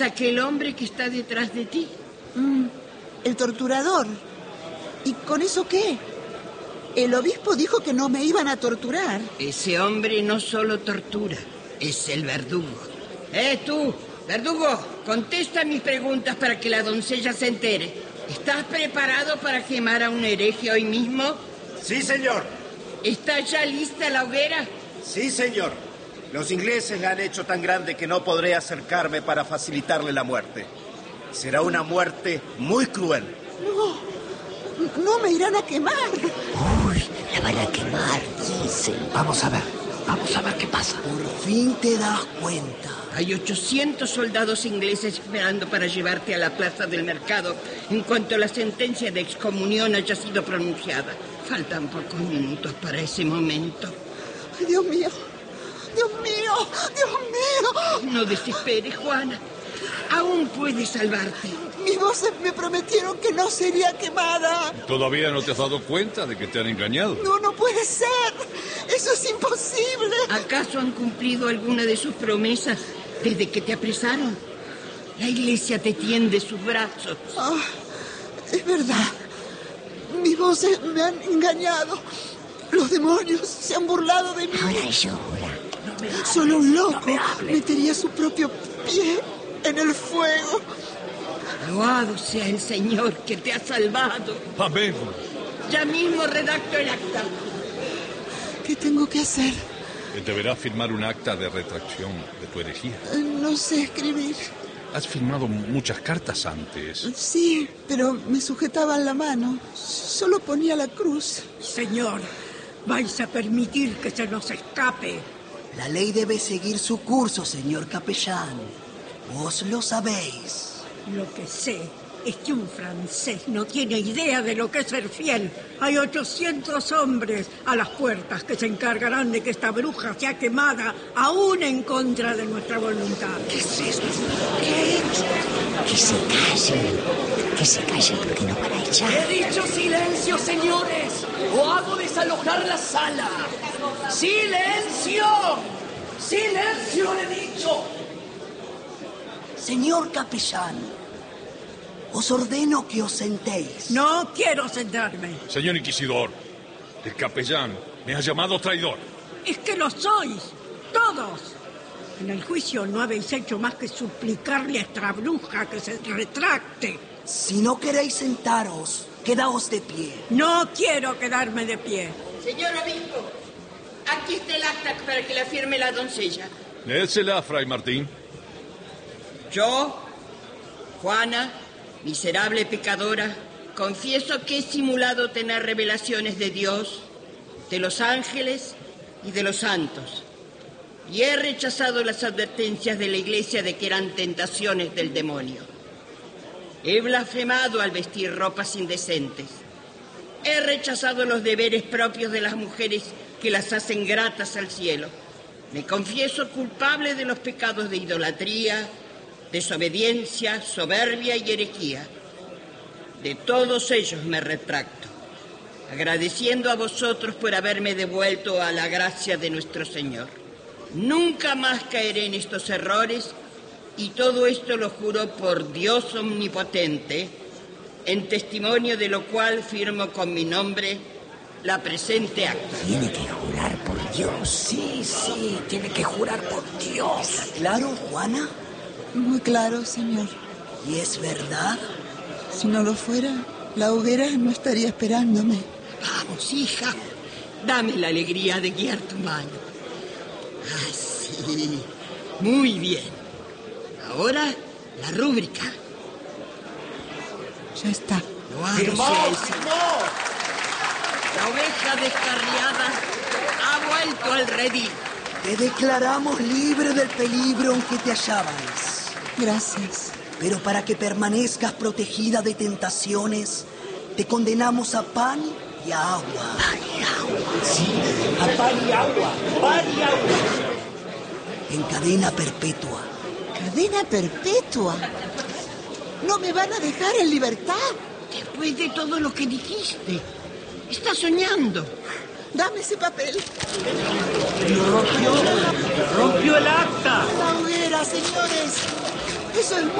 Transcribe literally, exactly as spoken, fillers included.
Aquel hombre que está detrás de ti. Mm, el torturador. ¿Y con eso qué? El obispo dijo que no me iban a torturar. Ese hombre no solo tortura, es el verdugo. ¡Eh, tú! Verdugo, contesta mis preguntas para que la doncella se entere. ¿Estás preparado para quemar a un hereje hoy mismo? Sí, señor. ¿Está ya lista la hoguera? Sí, señor. Los ingleses la han hecho tan grande que no podré acercarme para facilitarle la muerte. Será una muerte muy cruel. No, no me irán a quemar. Uy, la van a quemar, dicen. Vamos a ver, vamos a ver qué pasa. Por fin te das cuenta. Hay ochocientos soldados ingleses esperando para llevarte a la plaza del mercado en cuanto la sentencia de excomunión haya sido pronunciada. Faltan pocos minutos para ese momento. Ay, Dios mío, Dios mío, Dios mío. No desesperes, Juana. Aún puedes salvarte. Mis voces me prometieron que no sería quemada. ¿Todavía no te has dado cuenta de que te han engañado? No, no puede ser. Eso es imposible. ¿Acaso han cumplido alguna de sus promesas desde que te apresaron? La iglesia te tiende sus brazos. Oh, es verdad. Mis voces me han engañado. Los demonios se han burlado de mí. Ahora llora. No Solo un loco no me metería su propio pie en el fuego. Loado sea el Señor que te ha salvado. Amén. Ya mismo redacto el acta. ¿Qué tengo que hacer? Deberás firmar un acta de retracción de tu herejía. No sé escribir. Has firmado muchas cartas antes. Sí, pero me sujetaban la mano. Solo ponía la cruz. Señor, vais a permitir que se nos escape. La ley debe seguir su curso, señor capellán. Vos lo sabéis. Lo que sé es que un francés no tiene idea de lo que es ser fiel. Hay ochocientos hombres a las puertas que se encargarán de que esta bruja sea quemada, aún en contra de nuestra voluntad. ¿Qué es esto? ¿Qué ha hecho? Que se callen. Que se callen porque no van a echar. He dicho silencio, señores, o hago desalojar la sala. ¡Silencio! ¡Silencio, le he dicho! Señor capellán, os ordeno que os sentéis. No quiero sentarme. Señor inquisidor, el capellán me ha llamado traidor. Es que lo sois, todos. En el juicio no habéis hecho más que suplicarle a esta bruja que se retracte. Si no queréis sentaros, quedaos de pie. No quiero quedarme de pie. Señor obispo, aquí está el acta para que la firme la doncella. Léesela, Fray Martín. Yo, Juana, miserable pecadora, confieso que he simulado tener revelaciones de Dios, de los ángeles y de los santos, y he rechazado las advertencias de la iglesia de que eran tentaciones del demonio. He blasfemado al vestir ropas indecentes. He rechazado los deberes propios de las mujeres que las hacen gratas al cielo. Me confieso culpable de los pecados de idolatría, desobediencia, soberbia y herejía. De todos ellos me retracto, agradeciendo a vosotros por haberme devuelto a la gracia de nuestro Señor. Nunca más caeré en estos errores, y todo esto lo juro por Dios omnipotente, en testimonio de lo cual firmo con mi nombre la presente acta. Tiene que jurar por Dios. Sí, sí, tiene que jurar por Dios. ¿Está claro, Juana? Muy claro, señor. ¿Y es verdad? Si no lo fuera, la hoguera no estaría esperándome. Vamos, hija, dame la alegría de guiar tu mano. Así, muy bien. Ahora, la rúbrica. Ya está. Loado sea el Señor. La oveja descarriada ha vuelto al redil. Te declaramos libre del peligro en que te hallabais. Gracias. Pero para que permanezcas protegida de tentaciones, te condenamos a pan y a agua. Pan y agua. Sí, a pan y agua. Pan y agua. En cadena perpetua. ¿Cadena perpetua? ¿No me van a dejar en libertad? Después de todo lo que dijiste, estás soñando. Dame ese papel. Lo rompió. Rompió el acta. La hoguera, señores. Es el